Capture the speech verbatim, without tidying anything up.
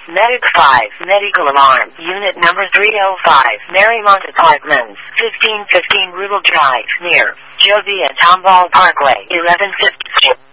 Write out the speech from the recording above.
Medic five, Medical Alarm, Unit number three oh five, Marymount Apartments, fifteen fifteen Rudel Drive, near Jovia Tomball Parkway, eleven fifty.